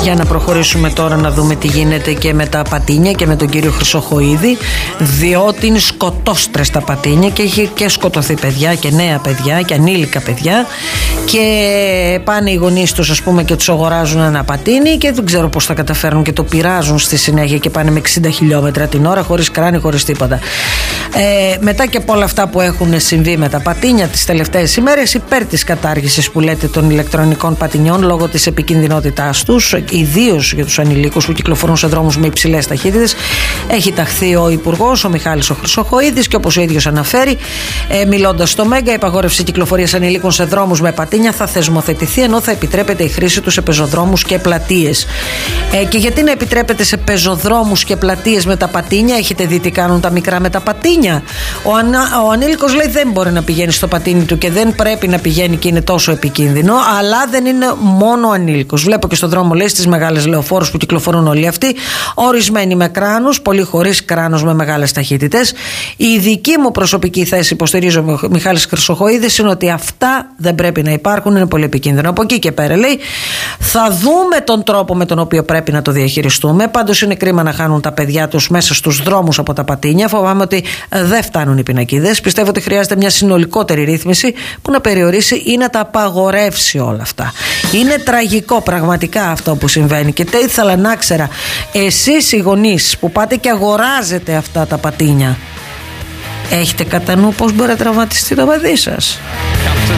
Για να προχωρήσουμε τώρα να δούμε τι γίνεται και με τα πατίνια και με τον κύριο Χρυσοχοΐδη, διότι είναι σκοτώστρες τα πατίνια και έχει και σκοτωθεί παιδιά και νέα παιδιά και ανήλικα παιδιά, και πάνε οι γονείς τους, ας πούμε, και τους αγοράζουν ένα πατίνι και δεν ξέρω πώς θα καταφέρουν και το πειράζουν στη συνέχεια και πάνε με 60 χιλιόμετρα την ώρα χωρίς κράνη, χωρίς τίποτα. Μετά και από όλα αυτά που έχουν συμβεί με τα πατίνια τις τελευταίες ημέρες, υπέρ της κατάργησης που λέτε των ηλεκτρονικών πατινιών λόγω της επικινδυνότητάς τους, ιδίως για τους ανηλίκους που κυκλοφορούν σε δρόμους με υψηλές ταχύτητες, έχει ταχθεί ο Υπουργός, ο Μιχάλης ο Χρυσοχοΐδης, και όπως ο ίδιος αναφέρει, μιλώντας στο Μέγκα, η απαγόρευση κυκλοφορίας ανηλίκων σε δρόμους με πατίνια θα θεσμοθετηθεί, ενώ θα επιτρέπεται η χρήση τους σε πεζοδρόμους και πλατείες. Και γιατί να επιτρέπεται σε πεζοδρόμους και πλατείες με τα πατίνια? Έχετε δει τι κάνουν τα μικρά με τα πατίνια? Ο ανήλικος λέει δεν μπορεί να πηγαίνει στο πατίνι του και δεν πρέπει να πηγαίνει και είναι τόσο επικίνδυνο, αλλά δεν είναι μόνο ο ανήλικος. Βλέπω και στον δρόμο, λέει, στις μεγάλες λεωφόρους που κυκλοφορούν όλοι αυτοί, ορισμένοι με κράνους, πολλοί χωρίς κράνος με μεγάλες ταχύτητες. Η δική μου προσωπική θέση, υποστηρίζει ο Μιχάλης Χρυσοχοΐδης, είναι ότι αυτά δεν πρέπει να υπάρχουν, είναι πολύ επικίνδυνο. Από εκεί και πέρα, λέει, θα δούμε τον τρόπο με τον οποίο πρέπει να το διαχειριστούμε. Πάντως είναι κρίμα να χάνουν τα παιδιά τους μέσα στους δρόμους από τα πατίνια. Φοβάμαι ότι δεν φτάνουν οι πινακίδες. Πιστεύω ότι χρειάζεται μια συνολικότερη ρύθμιση που να περιορίσει ή να τα απαγορεύσει όλα αυτά. Είναι τραγικό πραγματικά αυτό που συμβαίνει, και τι ήθελα να ξέρα, εσείς οι γονείς που πάτε και αγοράζετε αυτά τα πατίνια, έχετε κατά νου πώς μπορεί να τραυματιστεί το παιδί σας?